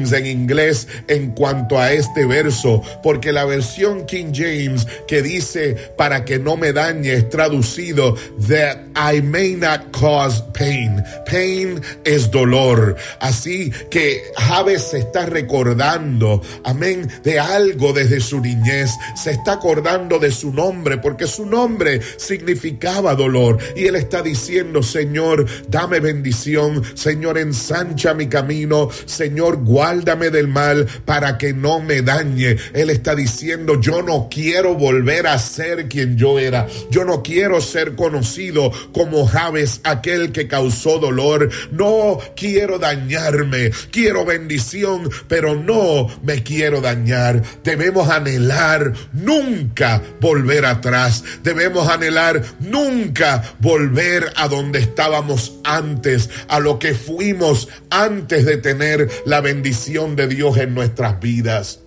James en inglés en cuanto a este verso, porque la versión King James que dice para que no me dañe es traducido that I may not cause pain. Pain es dolor. Así que Jabes se está recordando, amén, de algo desde su niñez. Se está acordando de su nombre, porque su nombre significaba dolor. Y él está diciendo: Señor, dame bendición. Señor, ensancha mi camino. Señor, guárdame del mal para que no me dañe. Él está diciendo: yo no quiero volver a ser quien yo era. Yo no quiero ser conocido como Jabes, aquel que causó dolor. No quiero dañarme. Quiero bendición, pero no me quiero dañar. Debemos anhelar nunca volver atrás. Debemos anhelar nunca volver a donde estábamos antes, a lo que fuimos antes de tener la bendición de Dios en nuestras vidas.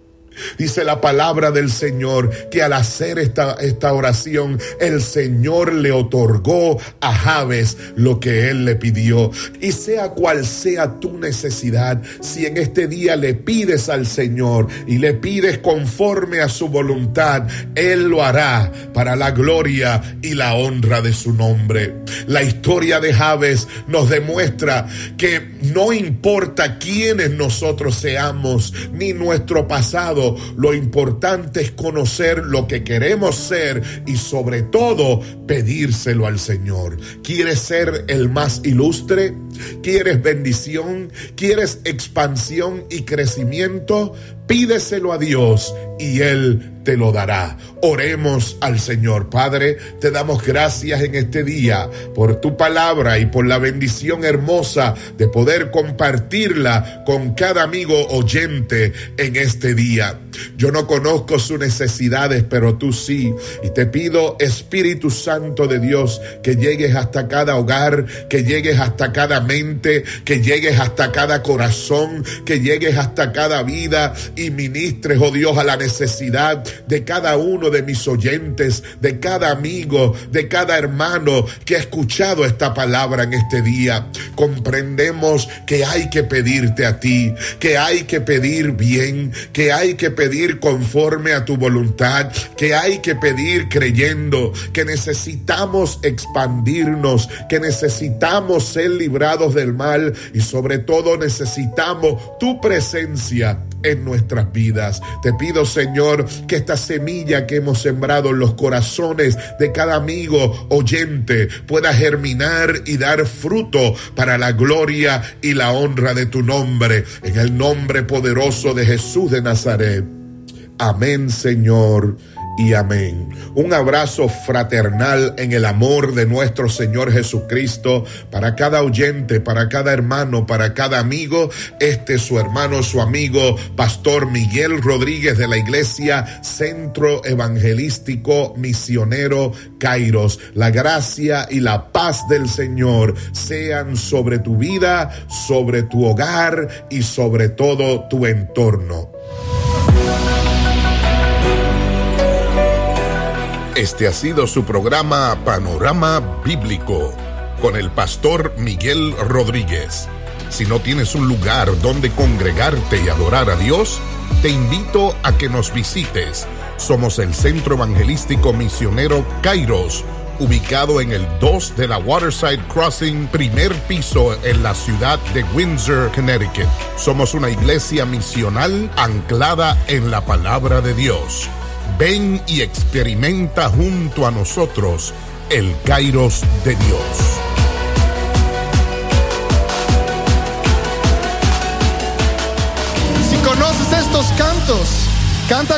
Dice la palabra del Señor que al hacer esta oración, el Señor le otorgó a Jabes lo que él le pidió. Y sea cual sea tu necesidad, si en este día le pides al Señor y le pides conforme a su voluntad, Él lo hará para la gloria y la honra de su nombre. La historia de Jabes nos demuestra que no importa quiénes nosotros seamos, ni nuestro pasado, lo importante es conocer lo que queremos ser y sobre todo pedírselo al Señor. ¿Quieres ser el más ilustre? ¿Quieres bendición? ¿Quieres expansión y crecimiento? Pídeselo a Dios y Él te lo dará. Oremos al Señor. Padre, te damos gracias en este día por tu palabra y por la bendición hermosa de poder compartirla con cada amigo oyente en este día. Yo no conozco sus necesidades, pero tú sí. Y te pido, Espíritu Santo de Dios, que llegues hasta cada hogar, que llegues hasta cada mente, que llegues hasta cada corazón, que llegues hasta cada vida y ministres, oh Dios, a la necesidad de cada uno de mis oyentes, de cada amigo, de cada hermano que ha escuchado esta palabra en este día. Comprendemos que hay que pedirte a ti, que hay que pedir bien, que hay que pedir conforme a tu voluntad, que hay que pedir creyendo, que necesitamos expandirnos, que necesitamos ser librados del mal y sobre todo necesitamos tu presencia en nuestras vidas. Te pido, Señor, que esta semilla que hemos sembrado en los corazones de cada amigo oyente pueda germinar y dar fruto para la gloria y la honra de tu nombre, en el nombre poderoso de Jesús de Nazaret. Amén, Señor, y amén. Un abrazo fraternal en el amor de nuestro Señor Jesucristo para cada oyente, para cada hermano, para cada amigo. Este es su hermano, su amigo, Pastor Miguel Rodríguez, de la Iglesia Centro Evangelístico Misionero Kairos. La gracia y la paz del Señor sean sobre tu vida, sobre tu hogar y sobre todo tu entorno. Este ha sido su programa Panorama Bíblico con el pastor Miguel Rodríguez. Si no tienes un lugar donde congregarte y adorar a Dios, te invito a que nos visites. Somos el Centro Evangelístico Misionero Kairos, ubicado en el 2 de la Waterside Crossing, primer piso, en la ciudad de Windsor, Connecticut. Somos una iglesia misional anclada en la palabra de Dios. Ven y experimenta junto a nosotros el Kairos de Dios. Si conoces estos cantos, canta